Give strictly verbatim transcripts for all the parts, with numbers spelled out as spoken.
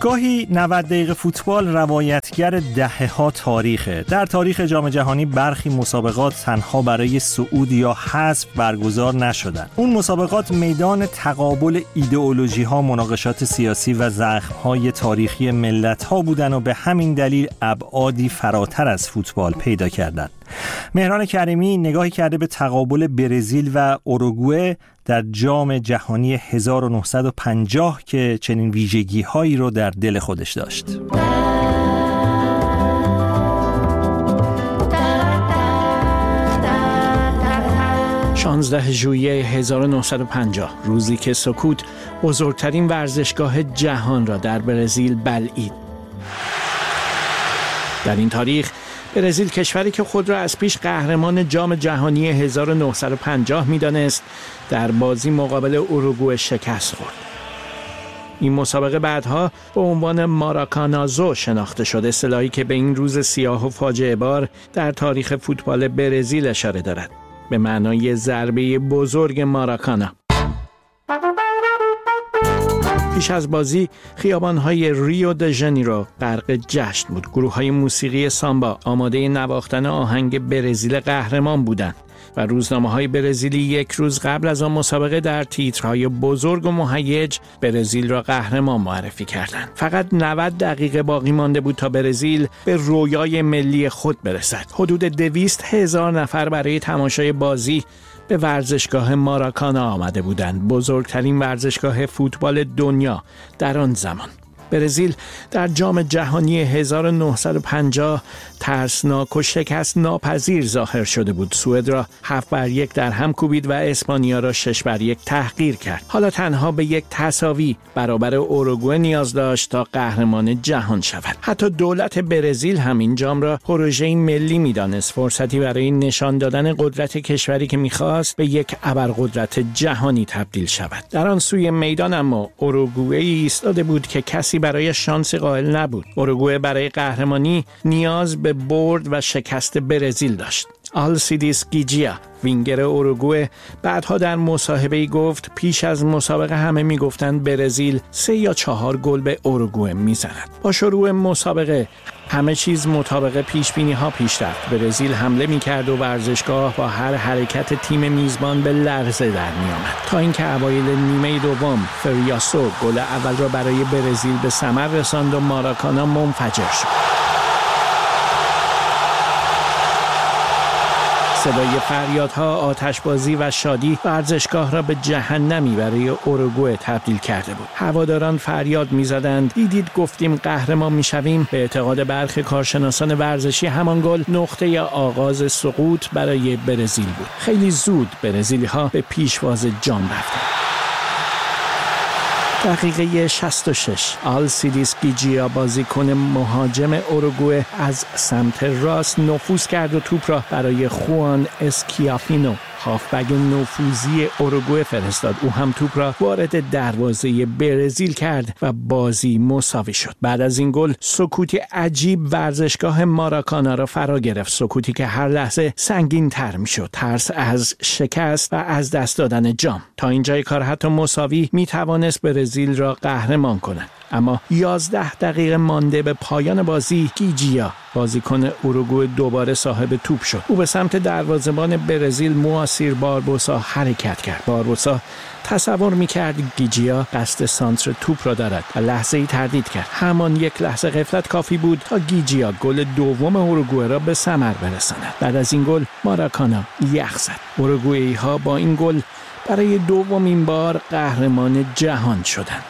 گاهی نود دقیقه فوتبال روایتگر دهه‌ها تاریخه. در تاریخ جام جهانی برخی مسابقات تنها برای صعود یا حذف برگزار نشدند. اون مسابقات میدان تقابل ایدئولوژی‌ها، مناقشات سیاسی و زخم‌های تاریخی ملت‌ها بودن و به همین دلیل ابعادی فراتر از فوتبال پیدا کردند. مهران کریمی نگاهی کرده به تقابل برزیل و اوروگوئه در جام جهانی هزار و نهصد و پنجاه که چنین ویژگی‌هایی رو در دل خودش داشت. شانزده ژوئیه هزار و نهصد و پنجاه، روزی که سکوت بزرگترین ورزشگاه جهان را در برزیل بلعید. در این تاریخ برزیل، کشوری که خود را از پیش قهرمان جام جهانی هزار و نهصد و پنجاه می‌دانست، در بازی مقابل اوروگوئه شکست خورد. این مسابقه بعدها به عنوان ماراکانازو شناخته شد، اصطلاحی که به این روز سیاه و فاجعه بار در تاریخ فوتبال برزیل اشاره دارد، به معنای ضربه بزرگ ماراکانا. پیش از بازی خیابان‌های ریو د ژانیرو غرق جشن بود. گروه‌های موسیقی سامبا آماده نواختن آهنگ برزیل قهرمان بودند و روزنامه‌های برزیلی یک روز قبل از آن مسابقه در تیترهای بزرگ و مهیج برزیل را قهرمان معرفی کردند. فقط نود دقیقه باقی مانده بود تا برزیل به رویای ملی خود برسد. حدود دویست هزار نفر برای تماشای بازی به ورزشگاه ماراکانا آمده بودند، بزرگترین ورزشگاه فوتبال دنیا در آن زمان. برزیل در جام جهانی هزار و نهصد و پنجاه ترسناک و شکست ناپذیر ظاهر شده بود. سوئد را هفت بر یک در هم کوبید و اسپانیا را شش بر یک تحقیر کرد. حالا تنها به یک تساوی برابر اوروگوئه نیاز داشت تا قهرمان جهان شود. حتی دولت برزیل هم این جام را پروژه‌ای ملی می‌دانست، فرصتی برای نشان دادن قدرت کشوری که می‌خواست به یک ابرقدرت جهانی تبدیل شود. در آن سوی میدان اما اوروگوئه ایستاده بود که کسی برای شانس قائل نبود. اوروگوئه برای قهرمانی نیاز به برد و شکست برزیل داشت. آلسیدیس گیجیا، وینگر اوروگوئه، بعدها در مصاحبه‌ای گفت پیش از مسابقه همه میگفتند برزیل سه یا چهار گل به اوروگوئه میزند. با شروع مسابقه همه چیز مطابق پیش بینی ها پیش رفت. برزیل حمله میکرد و ورزشگاه با هر حرکت تیم میزبان به لرزه در میآمد، تا اینکه اوایل نیمه دوم فریاسو گل اول را برای برزیل به ثمر رساند و ماراکانا منفجر شد. صدای فریادها، آتشبازی و شادی ورزشگاه را به جهنمی برای اوروگوئه تبدیل کرده بود. هواداران فریاد می‌زدند دیدید گفتیم قهرمان می‌شویم. به اعتقاد برخی کارشناسان ورزشی همان گل نقطه آغاز سقوط برای برزیل بود. خیلی زود برزیلی‌ها به پیشواز جام رفتند. دقیقه شصت و شش آلسیدیس گیجیا، بازیکن مهاجم اوروگوئه، از سمت راست نفوذ کرد و توپ را برای خوان اسکیافینو، هافبک نفوذی اوروگوئه فرستاد. او هم توپ را وارد دروازه برزیل کرد و بازی مساوی شد. بعد از این گل سکوتی عجیب ورزشگاه ماراکانا را فرا گرفت، سکوتی که هر لحظه سنگین تر می شد. ترس از شکست و از دست دادن جام. تا اینجای کار حتی مساوی می توانست برزیل را قهرمان کند. اما یازده دقیقه مانده به پایان بازی گیجیا، بازیکن اوروگوئه، دوباره صاحب توپ شد. او به سمت دروازه‌بان برزیل مواسیر باربوسا حرکت کرد. باربوسا تصور می‌کرد گیجیا قصد سانتر توپ را دارد و لحظه‌ای تردید کرد. همان یک لحظه غفلت کافی بود تا گیجیا گل دوم اوروگوئه را به ثمر برساند. بعد از این گل ماراکانا یخ زد. اوروگوئه‌ای‌ها با این گل برای دومین بار قهرمان جهان شدند.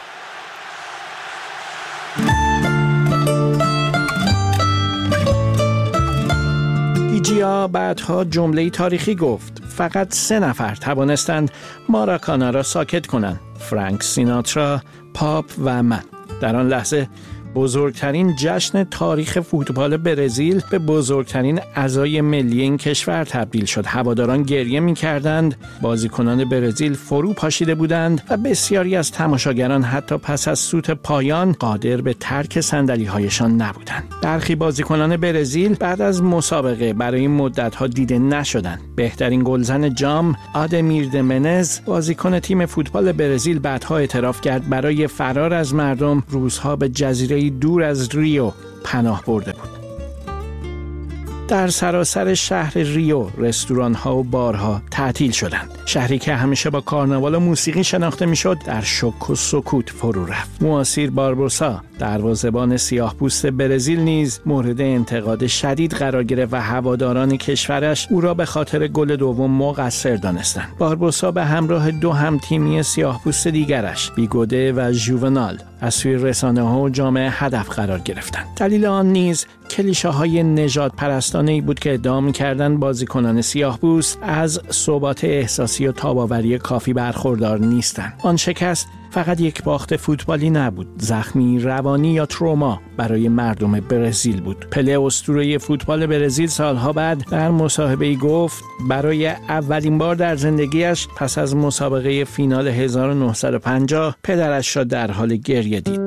گیجیا بعدها جمله‌ای تاریخی گفت: فقط سه نفر توانستند ماراکانا را ساکت کنند، فرانک سیناترا، پاپ و من. در آن لحظه بزرگترین جشن تاریخ فوتبال برزیل به بزرگترین عزای ملی این کشور تبدیل شد. هواداران گریه می‌کردند، بازیکنان برزیل فرو پاشیده بودند و بسیاری از تماشاگران حتی پس از سوت پایان قادر به ترک صندلی‌هایشان نبودند. برخی بازیکنان برزیل بعد از مسابقه برای مدت‌ها دیده نشدند. بهترین گلزن جام آدمیر دمنز، بازیکن تیم فوتبال برزیل، بعدها اعتراف کرد برای فرار از مردم روزها به جزیره دور از ریو پناه برده بود. در سراسر شهر ریو رستوران‌ها و بارها تعطیل شدند. شهری که همیشه با کارناوال و موسیقی شناخته میشد در شک و سکوت فرو رفت. مواسیر باربوسا، دروازه‌بان سیاه‌پوست برزیل نیز مورد انتقاد شدید قرار گرفت و هواداران کشورش او را به خاطر گل دوم مقصر دانستند. باربوسا به همراه دو همتیمی سیاه‌پوست دیگرش، بیگوده و ژوونال، از سوی رسانه‌ها و جامعه هدف قرار گرفتند. دلیل آن نیز کلیشه‌های نژاد پرستانه‌ای بود که ادعا می‌کردند بازیکنان سیاه‌پوست از ثبات احساسی و تاب‌آوری کافی برخوردار نیستند. آن شکست فقط یک باخت فوتبالی نبود، زخمی روانی یا تروما برای مردم برزیل بود. پله اسطوره فوتبال برزیل سالها بعد در مصاحبه‌ای گفت برای اولین بار در زندگیش پس از مسابقه فینال هزار و نهصد و پنجاه پدرش را در حال گریه دید.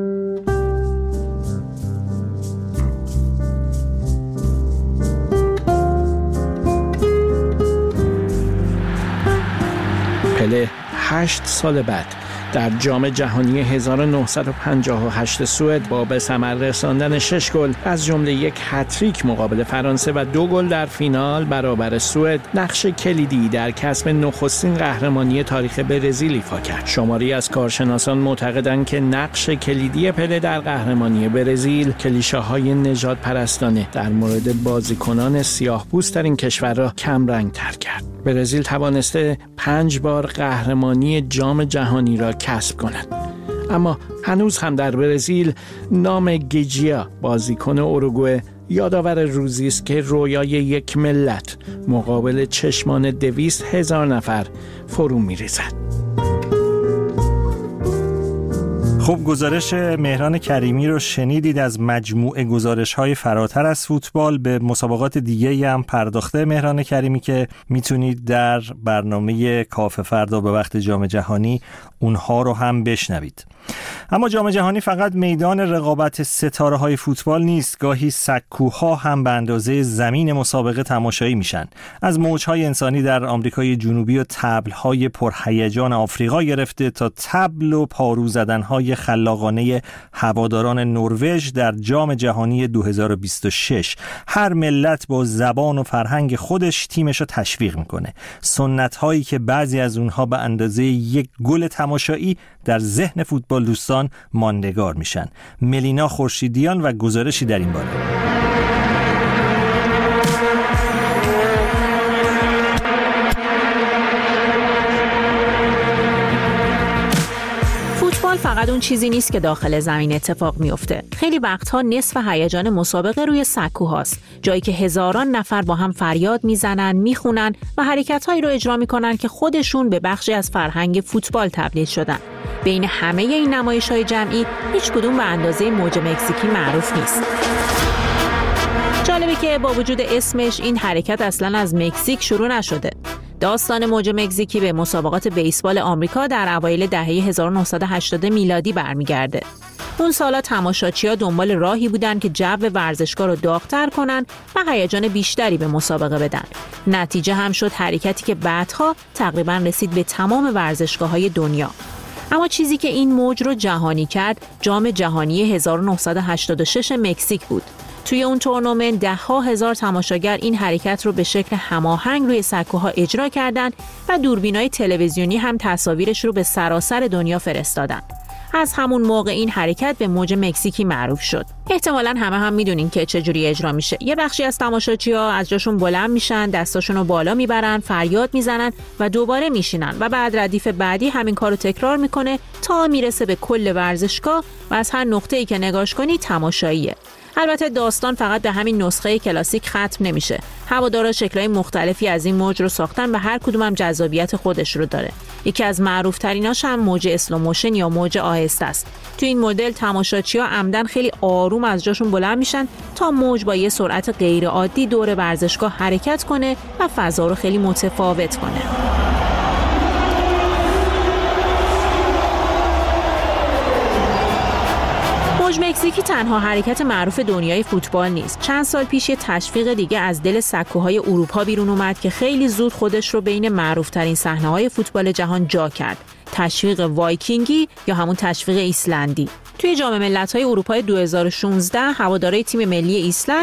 پله هشت سال بعد در جام جهانی هزار و نهصد و پنجاه و هشت سوئد با به ثمر رساندن شش گل از جمله یک هتریک مقابل فرانسه و دو گل در فینال برابر سوئد نقش کلیدی در کسب نخستین قهرمانی تاریخ برزیل ایفا کرد. شماری از کارشناسان معتقدند که نقش کلیدی پله در قهرمانی برزیل کلیشه‌های نژاد پرستانه در مورد بازیکنان سیاه‌پوست در این کشور را کم رنگ تر کرد. برزیل توانسته پنج بار قهرمانی جام جهانی را کسب کند. اما هنوز هم در برزیل نام گیجیا، بازیکن اوروگوئه، یادآور روزی است که رویای یک ملت مقابل چشمان دویست هزار نفر فرو می‌ریزد. خب گزارش مهران کریمی رو شنیدید از مجموعه گزارش‌های فراتر از فوتبال. به مسابقات دیگه‌ای هم پرداخته مهران کریمی که میتونید در برنامه کافه فردا به وقت جام جهانی اونها رو هم بشنوید. اما جام جهانی فقط میدان رقابت ستاره‌های فوتبال نیست، گاهی سکوها هم به اندازه زمین مسابقه تماشایی میشن. از موج‌های انسانی در آمریکای جنوبی و طبل‌های پرهیجان آفریقا گرفته تا طبل و پارو زدن‌های خلاقانه هواداران نروژ در جام جهانی دو هزار و بیست و شش، هر ملت با زبان و فرهنگ خودش تیمش رو تشویق میکنه. سنت‌هایی که بعضی از اونها به اندازه یک گل تماشایی در ذهن فوتبال دوستان ماندگار میشن. ملینا خورشیدیان و گزارشی در این باره. فوتبال فقط اون چیزی نیست که داخل زمین اتفاق میفته. خیلی وقتها نصف هیجان مسابقه روی سکوهاست، جایی که هزاران نفر با هم فریاد میزنن، میخونن و حرکت‌هایی رو اجرا میکنن که خودشون به بخشی از فرهنگ فوتبال تبدیل شدن. بین همه این نمایش‌های جمعی هیچ کدوم به اندازه موج مکزیکی معروف نیست. جالبه که با وجود اسمش این حرکت اصلاً از مکزیک شروع نشده. داستان موج مکزیکی به مسابقات بیسبال آمریکا در اوایل دهه هزار و نهصد و هشتاد میلادی برمیگرده. اون سالا تماشاچی‌ها دنبال راهی بودن که جو ورزشگاه رو داغ‌تر کنن و هیجان بیشتری به مسابقه بدن. نتیجه هم شد حرکتی که بعدها تقریباً رسید به تمام ورزشگاه‌های دنیا. اما چیزی که این موج رو جهانی کرد، جام جهانی هزار و نهصد و هشتاد و شش مکزیک بود. توی اون تورنمنت ده ها هزار تماشاگر این حرکت رو به شکل هماهنگ روی سکوها اجرا کردند و دوربینای تلویزیونی هم تصاویرش رو به سراسر دنیا فرستادن. از همون موقع این حرکت به موج مکزیکی معروف شد. احتمالاً همه هم میدونین که چجوری اجرا میشه. یه بخشی از تماشاچی‌ها از جاشون بلند میشن، دستاشون رو بالا میبرن، فریاد میزنن و دوباره میشینن و بعد ردیف بعدی همین کارو تکرار میکنه تا میرسه به کل ورزشگاه و از هر نقطه‌ای که نگاش کنی تماشاییه. البته داستان فقط به همین نسخه کلاسیک ختم نمیشه. هوادارا شکل‌های مختلفی از این موج رو ساختن و هر کدوم هم جذابیت خودش رو داره. یکی از معروف‌تریناش هم موج اسلو موشن یا موج آهسته است. تو این مدل تماشاچی‌ها عمدن خیلی آروم از جاشون بلند میشن تا موج با یه سرعت غیر عادی دور ورزشگاه حرکت کنه و فضا رو خیلی متفاوت کنه. موج مکزیکی تنها حرکت معروف دنیای فوتبال نیست. چند سال پیش یه تشویق دیگه از دل سکوهای اروپا بیرون اومد که خیلی زود خودش رو بین معروف‌ترین صحنه‌های فوتبال جهان جا کرد. تشویق وایکینگی یا همون تشویق ایسلندی. توی جام ملت‌های اروپای دو هزار و شانزده هوادارهای تیم ملی ایسلند